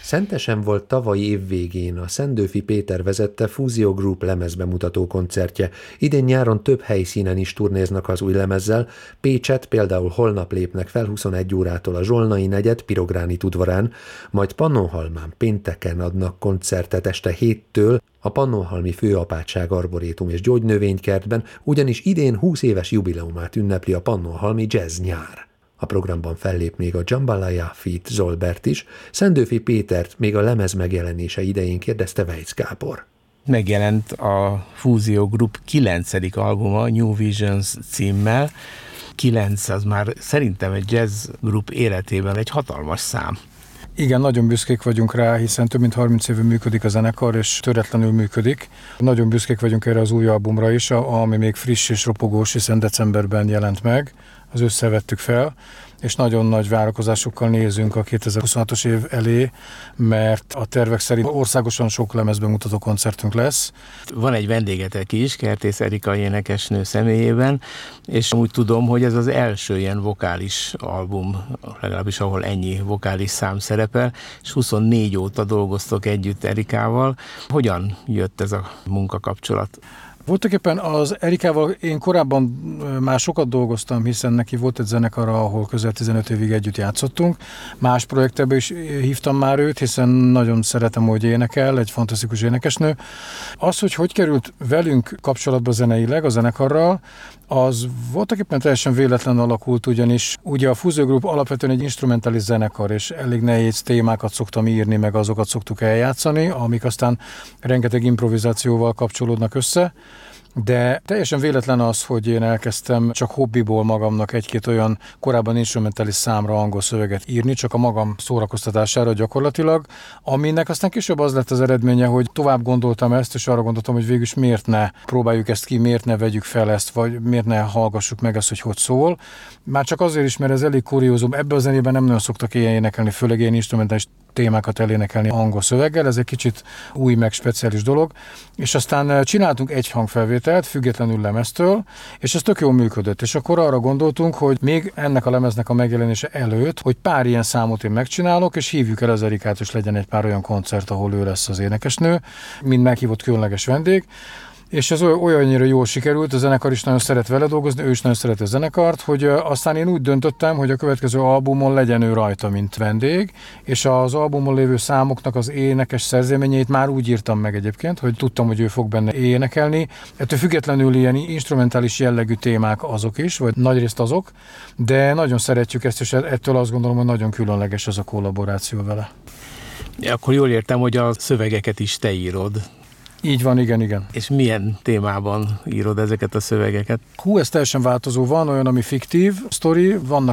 Szentesen volt tavalyi év végén a Szendőfi Péter vezette Fúzió Group lemezbemutató koncertje. Idén nyáron több helyszínen is turnéznak az új lemezzel. Pécset például holnap lépnek fel 21 órától a Zsolnai negyed Pirogránit udvarán, majd Pannonhalmán pénteken adnak koncertet este 7-től a Pannonhalmi Főapátság Arborétum és Gyógynövénykertben, ugyanis idén 20 éves jubileumát ünnepli a Pannonhalmi Jazz Nyár. A programban fellép még a Jambalaya feat. Zolbert is, Szendőfi Pétert még a lemez megjelenése idején kérdezte Vejc Gábor. Megjelent a Fúzió Group 9. albuma, New Visions címmel. 9 az már szerintem egy jazz group életében egy hatalmas szám. Igen, nagyon büszkék vagyunk rá, hiszen több mint 30 éve működik a zenekar, és töretlenül működik. Nagyon büszkék vagyunk erre az új albumra is, ami még friss és ropogós, hiszen decemberben jelent meg. Az összevettük fel, és nagyon nagy várakozásokkal nézünk a 2026-os év elé, mert a tervek szerint országosan sok lemezbemutató koncertünk lesz. Van egy vendégetek is, Kertész Erika énekesnő személyében, és úgy tudom, hogy ez az első ilyen vokális album, legalábbis ahol ennyi vokális szám szerepel, és 24 óta dolgoztok együtt Erikával. Hogyan jött ez a munkakapcsolat? Voltaképpen az Erikával én korábban már sokat dolgoztam, hiszen neki volt egy zenekara, ahol közel 15 évig együtt játszottunk. Más projektebe is hívtam már őt, hiszen nagyon szeretem, hogy énekel, egy fantasztikus énekesnő. Az, hogy került velünk kapcsolatba zeneileg a zenekarral, az voltaképpen teljesen véletlen alakult, ugyanis ugye a Fúzió Group alapvetően egy instrumentális zenekar, és elég nehéz témákat szoktam írni, meg azokat szoktuk eljátszani, amik aztán rengeteg improvizációval kapcsolódnak össze. De teljesen véletlen az, hogy én elkezdtem csak hobbiból magamnak egy-két olyan korábban instrumentális számra angol szöveget írni, csak a magam szórakoztatására gyakorlatilag, aminek aztán később az lett az eredménye, hogy tovább gondoltam ezt, és arra gondoltam, hogy végülis miért ne próbáljuk ezt ki, miért ne vegyük fel ezt, vagy miért ne hallgassuk meg ezt, hogy szól. Már csak azért is, mert ez elég kuriózum, ebben a zenében nem nagyon szoktak ilyen énekelni, főleg ilyen instrumentális témákat elénekelni angol szöveggel, ez egy kicsit új, meg speciális dolog, és aztán csináltunk egy hangfelvételt, függetlenül lemeztől, és ez tök jól működött, és akkor arra gondoltunk, hogy még ennek a lemeznek a megjelenése előtt, hogy pár ilyen számot én megcsinálok, és hívjuk el az Erikát, és legyen egy pár olyan koncert, ahol ő lesz az énekesnő, mind meghívott különleges vendég. És ez olyannyira jól sikerült, a zenekar is nagyon szeret vele dolgozni, ő is nagyon szereti a zenekart, hogy aztán én úgy döntöttem, hogy a következő albumon legyen ő rajta, mint vendég, és az albumon lévő számoknak az énekes szerzeményeit már úgy írtam meg egyébként, hogy tudtam, hogy ő fog benne énekelni. Ettől függetlenül ilyen instrumentális jellegű témák azok is, vagy nagyrészt azok, de nagyon szeretjük ezt, és ettől azt gondolom, hogy nagyon különleges ez a kollaboráció vele. Akkor jól értem, hogy a szövegeket is te írod. Így van, igen. És milyen témában írod ezeket a szövegeket? Ez teljesen változó. Van olyan, ami fiktív sztori, vannak